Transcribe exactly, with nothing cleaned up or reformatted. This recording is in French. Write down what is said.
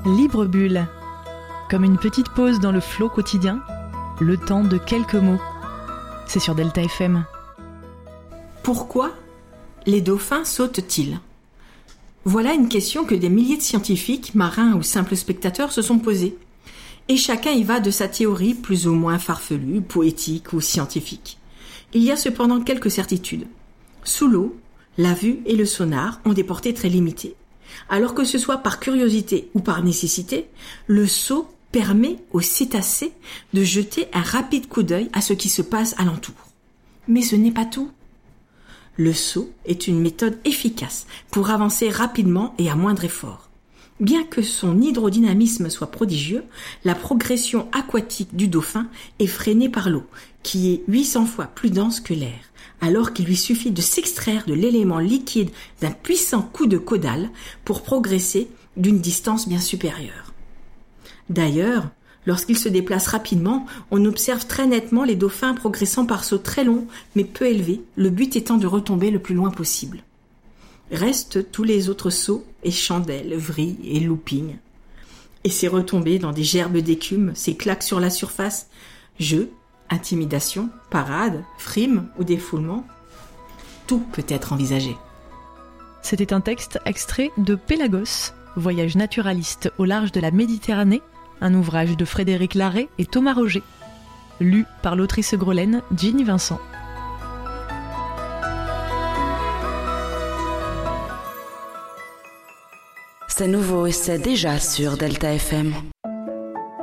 Libre bulle, comme une petite pause dans le flot quotidien, le temps de quelques mots. C'est sur Delta F M. Pourquoi les dauphins sautent-ils ? Voilà une question que des milliers de scientifiques, marins ou simples spectateurs se sont posées. Et chacun y va de sa théorie plus ou moins farfelue, poétique ou scientifique. Il y a cependant quelques certitudes. Sous l'eau, la vue et le sonar ont des portées très limitées. Alors que ce soit par curiosité ou par nécessité, le saut permet aux cétacés de jeter un rapide coup d'œil à ce qui se passe alentour. Mais ce n'est pas tout. Le saut est une méthode efficace pour avancer rapidement et à moindre effort. Bien que son hydrodynamisme soit prodigieux, la progression aquatique du dauphin est freinée par l'eau, qui est huit cents fois plus dense que l'air, alors qu'il lui suffit de s'extraire de l'élément liquide d'un puissant coup de caudale pour progresser d'une distance bien supérieure. D'ailleurs, lorsqu'il se déplace rapidement, on observe très nettement les dauphins progressant par sauts très longs mais peu élevés, le but étant de retomber le plus loin possible. Restent tous les autres sauts, échandelles, vrilles et loopings. Et ces retombées dans des gerbes d'écume, ces claques sur la surface, jeux, intimidation, parade, frime ou défoulement, tout peut être envisagé. C'était un texte extrait de Pélagos, voyage naturaliste au large de la Méditerranée, un ouvrage de Frédéric Larrey et Thomas Roger, lu par l'autrice grolaine Ginny Vincent. C'est nouveau et c'est déjà sur Delta F M.